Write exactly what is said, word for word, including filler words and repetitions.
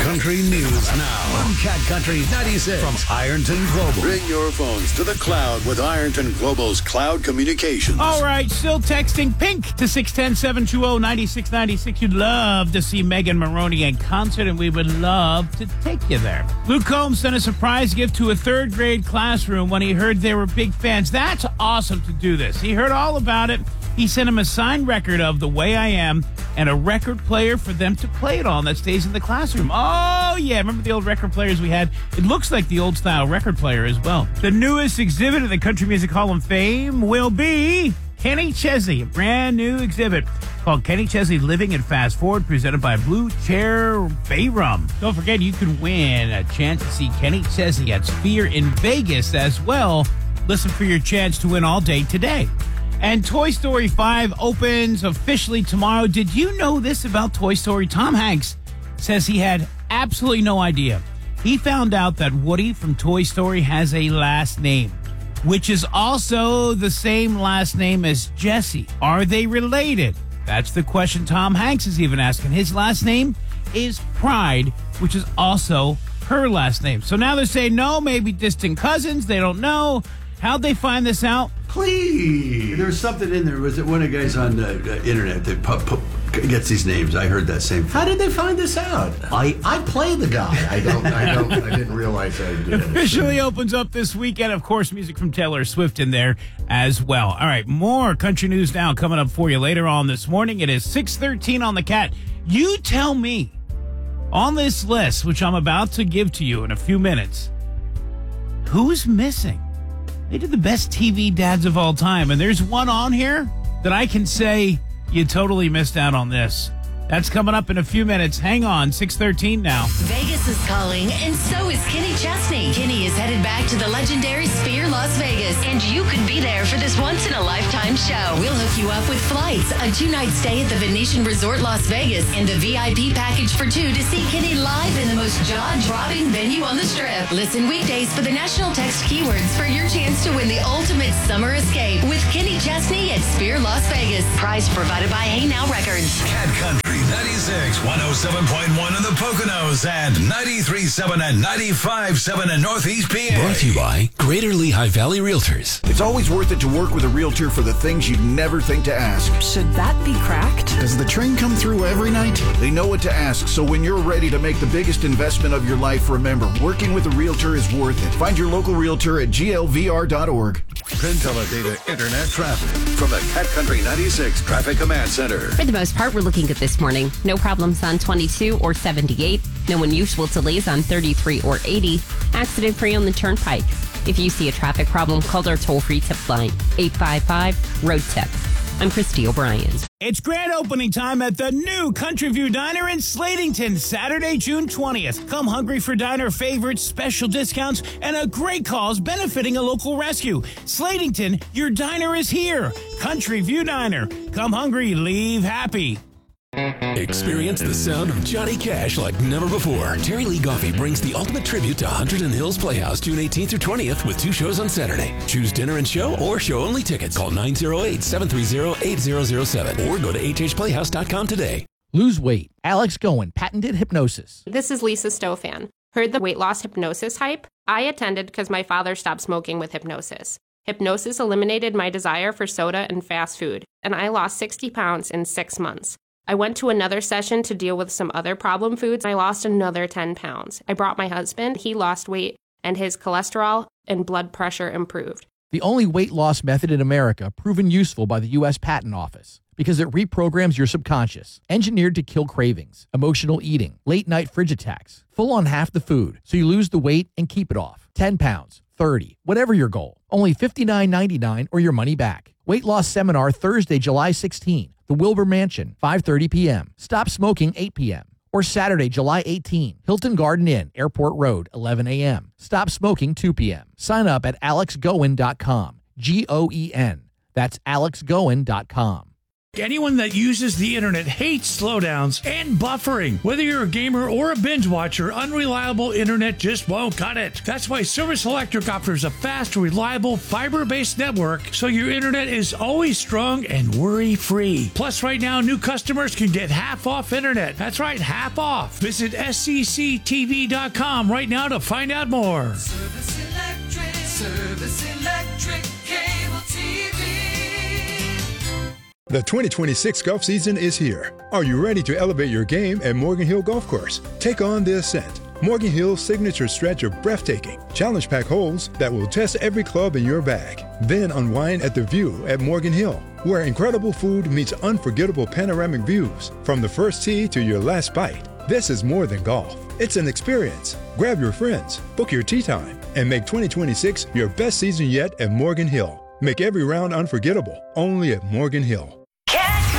Country News Now on Cat Country ninety-six from Ironton Global. Bring your phones to the cloud with Ironton Global's cloud communications. All right, still texting Pink to six one zero, seven two zero, nine six nine six. You'd love to see Megan Maroney in concert, and we would love to take you there. Luke Combs sent a surprise gift to a third grade classroom when he heard they were big fans. That's awesome to do this. He heard all about it. He sent him a signed record of The Way I Am and a record player for them to play it on that stays in the classroom. Oh, yeah. Remember the old record players we had? It looks like the old-style record player as well. The newest exhibit at the Country Music Hall of Fame will be Kenny Chesney, a brand new exhibit called Kenny Chesney Living and Fast Forward, presented by Blue Chair Bay Rum. Don't forget, you could win a chance to see Kenny Chesney at Sphere in Vegas as well. Listen for your chance to win all day today. And Toy Story five opens officially tomorrow. Did you know this about Toy Story? Tom Hanks says he had absolutely no idea. He found out that Woody from Toy Story has a last name, which is also the same last name as Jessie. Are they related? That's the question Tom Hanks is even asking. His last name is Pride, which is also her last name. So now they're saying, no, maybe distant cousins. They don't know. How'd they find this out? Please. There's something in there. Was it one of the guys on the uh, internet that pu- pu- gets these names? I heard that same thing. How did they find this out? I, I play the guy. I don't. I don't. I didn't realize I did. Officially opens up this weekend. Of course, music from Taylor Swift in there as well. All right, more country news now coming up for you later on this morning. It is six thirteen on the Cat. You tell me on this list, which I'm about to give to you in a few minutes, who's missing? They did the best T V dads of all time, and there's one on here that I can say you totally missed out on this. That's coming up in a few minutes. Hang on, six thirteen now. Vegas is calling, and so is Kenny Chesney. Kenny is headed back to the legendary Sphere Las Vegas, and you could be there for this once-in-a-lifetime show. We'll hook you up with flights, a two-night stay at the Venetian Resort Las Vegas, and a V I P package for two to see Kenny live in the most jaw-dropping venue on the Strip. Listen weekdays for the national text keywords for your chance to win the ultimate summer escape with Kenny Chesney at Sphere Las Vegas. Prize provided by Hey Now Records. Cat Country ninety-six, one oh seven point one in the Poconos and ninety-three point seven and ninety-five point seven in Northeast P A. Brought to you by Greater Lehigh Valley Realtors. It's always worth it to work with a realtor for the things you'd never think to ask. Should that be cracked? Does the train come through every night? They know what to ask, so when you're ready to make the biggest investment of your life, remember, working with a realtor is worth it. Find your local realtor at G L V R dot org. PenTeleData Internet traffic from the Cat Country ninety-six Traffic Command Center. For the most part, we're looking good this morning. No problems on twenty-two or seventy-eight. No unusual delays on thirty-three or eighty. Accident-free on the Turnpike. If you see a traffic problem, call our toll-free tip line, eight five five, road tip. I'm Christy O'Brien. It's grand opening time at the new Country View Diner in Slatington, Saturday, June twentieth. Come hungry for diner favorites, special discounts, and a great cause benefiting a local rescue. Slatington, your diner is here. Country View Diner. Come hungry, leave happy. Experience the sound of Johnny Cash like never before. Terry Lee Goffey brings the ultimate tribute to Hunterdon Hills Playhouse June eighteenth through twentieth with two shows on Saturday. Choose dinner and show or show-only tickets. Call nine oh eight, seven three zero, eight zero zero seven or go to h h playhouse dot com today. Lose weight. Alex Goen, patented hypnosis. This is Lisa Stofan. Heard the weight loss hypnosis hype? I attended because my father stopped smoking with hypnosis. Hypnosis eliminated my desire for soda and fast food, and I lost sixty pounds in six months. I went to another session to deal with some other problem foods. I lost another ten pounds. I brought my husband. He lost weight, and his cholesterol and blood pressure improved. The only weight loss method in America proven useful by the U S Patent Office because it reprograms your subconscious. Engineered to kill cravings, emotional eating, late-night fridge attacks, full on half the food, so you lose the weight and keep it off. ten pounds, thirty, whatever your goal. Only fifty-nine ninety-nine or your money back. Weight loss seminar Thursday, July sixteenth. The Wilbur Mansion, five thirty p.m. Stop smoking, eight p.m. Or Saturday, July eighteenth. Hilton Garden Inn, Airport Road, eleven a.m. Stop smoking, two p.m. Sign up at alex goen dot com. G O E N. That's alex goen dot com. Anyone that uses the internet hates slowdowns and buffering. Whether you're a gamer or a binge watcher, unreliable internet just won't cut it. That's why Service Electric offers a fast, reliable, fiber-based network so your internet is always strong and worry-free. Plus, right now, new customers can get half off internet. That's right, half off. Visit S C C T V dot com right now to find out more. Service Electric, Service Electric Cable T V. The twenty twenty-six golf season is here. Are you ready to elevate your game at Morgan Hill Golf Course? Take on the ascent. Morgan Hill's signature stretch of breathtaking, challenge pack holes that will test every club in your bag. Then unwind at the View at Morgan Hill, where incredible food meets unforgettable panoramic views from the first tee to your last bite. This is more than golf. It's an experience. Grab your friends, book your tee time, and make twenty twenty-six your best season yet at Morgan Hill. Make every round unforgettable, only at Morgan Hill.